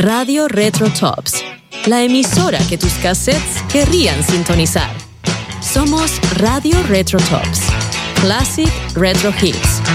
Radio Retro Tops, la emisora que tus cassettes querrían sintonizar. Somos Radio Retro Tops, Classic Retro Hits.